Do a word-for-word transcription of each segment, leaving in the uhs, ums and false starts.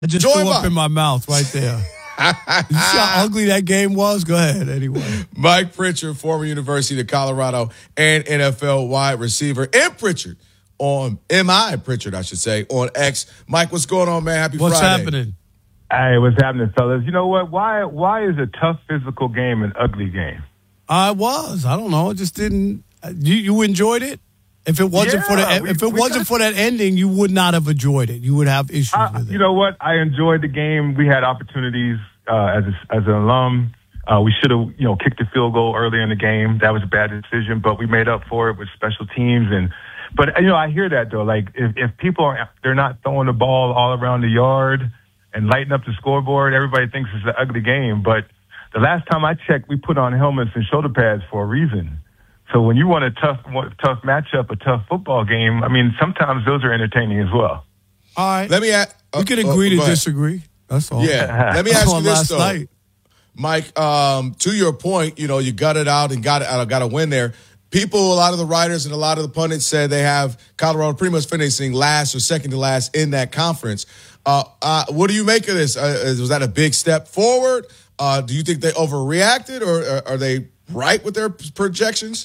I just Joy threw up Mike. in my mouth right there. You see how ugly that game was? Go ahead, anyway. Mike Pritchard, former University of Colorado and N F L wide receiver. M. Pritchard on, M I Pritchard, I should say, on X. Mike, what's going on, man? Happy what's Friday. What's happening? Hey, what's happening, fellas? You know what? Why Why is a tough physical game an ugly game? I was. I don't know. It just didn't. You, you enjoyed it? If it wasn't yeah, for the we, if it wasn't for that ending, you would not have enjoyed it. You would have issues I, with it. You know what? I enjoyed the game. We had opportunities uh, as a, as an alum. Uh, we should have you know kicked the field goal earlier in the game. That was a bad decision, but we made up for it with special teams. And but you know I hear that though. Like if, if people are they're not throwing the ball all around the yard and lighting up the scoreboard, everybody thinks it's an ugly game. But the last time I checked, we put on helmets and shoulder pads for a reason. So when you want a tough, tough matchup, a tough football game, I mean, sometimes those are entertaining as well. All right. Let me ask. We can agree to disagree. That's all. Yeah. Let me ask you this, though. Night. Mike, um, to your point, you know, you got it out and got it, uh, got a win there. People, a lot of the writers and a lot of the pundits said they have Colorado pretty much finishing last or second to last in that conference. Uh, uh, what do you make of this? Uh, was that a big step forward? Uh, do you think they overreacted, or uh, are they right with their projections?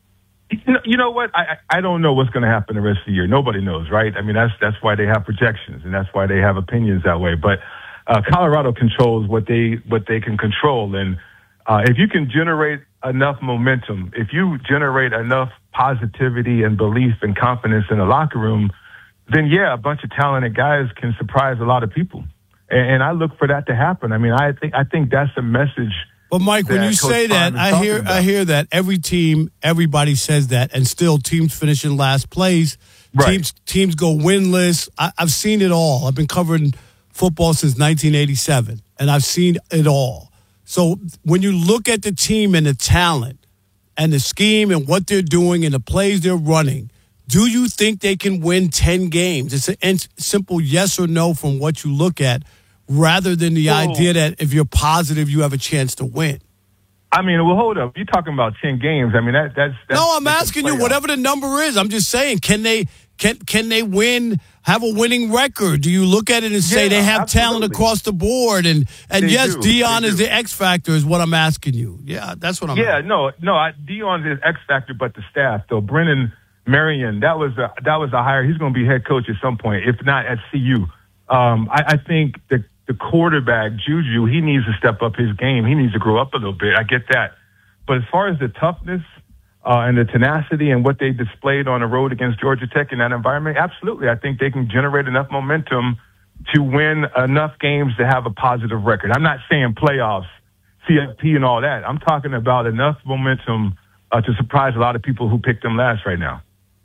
You know, you know what? I I don't know what's going to happen the rest of the year. Nobody knows, right? I mean, that's that's why they have projections, and that's why they have opinions that way. But uh, Colorado controls what they what they can control, and uh, if you can generate enough momentum, if you generate enough positivity and belief and confidence in the locker room, then yeah, a bunch of talented guys can surprise a lot of people. And, and I look for that to happen. I mean, I think I think that's a message. But Mike, when you say that, I hear I hear that every team, everybody says that, and still teams finish in last place. Right. Teams teams go winless. I, I've seen it all. I've been covering football since nineteen eighty-seven, and I've seen it all. So when you look at the team and the talent and the scheme and what they're doing and the plays they're running, do you think they can win ten games? It's a simple yes or no from what you look at, rather than the well, idea that if you're positive, you have a chance to win. I mean, well, hold up. You're talking about ten games. I mean, that, that's, that's no. I'm that's asking you, whatever the number is. I'm just saying, can they can can they win? Have a winning record? Do you look at it and say yeah, they have absolutely. talent across the board? And and They yes, do. Dion They is do. the X factor. Is what I'm asking you. Yeah, that's what I'm. Yeah, asking. no, no. I, Dion's is X factor, but the staff though. Brennan Marion, that was a, that was a hire. He's going to be head coach at some point, if not at C U. Um, I, I think the the quarterback Juju, he needs to step up his game. He needs to grow up a little bit. I get that, but as far as the toughness uh, and the tenacity and what they displayed on the road against Georgia Tech in that environment, absolutely, I think they can generate enough momentum to win enough games to have a positive record. I'm not saying playoffs, C F P, and all that. I'm talking about enough momentum uh, to surprise a lot of people who picked them last right now.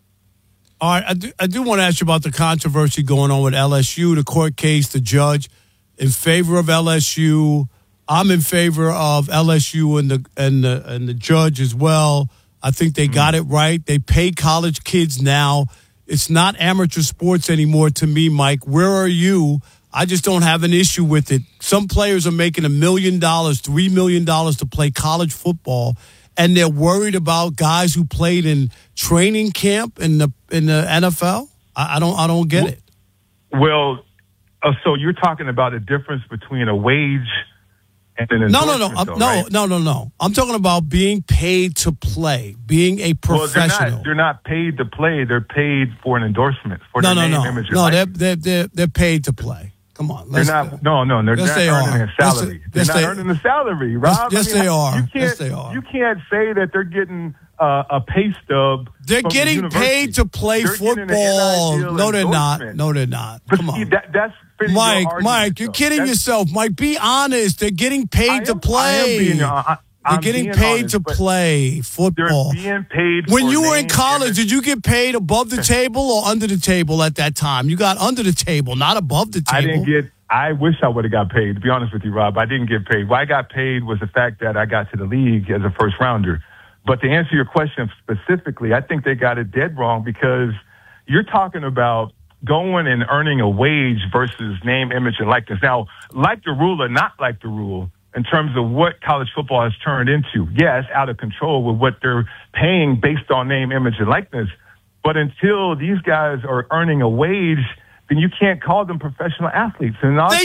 All right, I do, I do want to ask you about the controversy going on with L S U, the court case, the judge in favor of L S U. I'm in favor of L S U and the and the and the judge as well. I think they got it right. They pay college kids now. It's not amateur sports anymore to me, Mike. Where are you? I just don't have an issue with it. Some players are making a million dollars, three million dollars to play college football, and they're worried about guys who played in training camp in the in the N F L. I, I don't I don't get it. Well, uh, so you're talking about a difference between a wage and an No, no, no, endorsement, I'm, though, no, right? no, no, no. I'm talking about being paid to play, being a Well, they're professional. not, they're not paid to play. They're paid for an endorsement. For no, their no, name, no, image, and no. They're likeness. they're they're they're paid to play. Come on, They're let's, not. No, no, they're Yes, not they earning are. a salary. Yes, they're yes, not they- earning a salary, Rob. yes, I mean, they are. You can't, Yes, they are. You can't say that they're getting uh, a pay stub. They're from the getting university. paid to play They're getting an football. N I L No, they're not. endorsement. No, they're not. But Come see, on, that, that's fitting your Mike. argument, Mike, you're though. kidding That's- yourself. Mike, be honest. They're getting I paid am- to play. I am being, I, They're I'm getting being paid honest, to but play football. They're being paid. When for you were in name, college, image. did you get paid above the table or under the table at that time? You got under the table, not above the table. I didn't get. I wish I would have got paid. To be honest with you, Rob, I didn't get paid. What I got paid was the fact that I got to the league as a first rounder. But to answer your question specifically, I think they got it dead wrong because you're talking about going and earning a wage versus name, image, and likeness. Now, like the rule or not like the rule, in terms of what college football has turned into, yeah, it's out of control with what they're paying based on name, image, and likeness. But until these guys are earning a wage then you can't call them professional athletes. And all They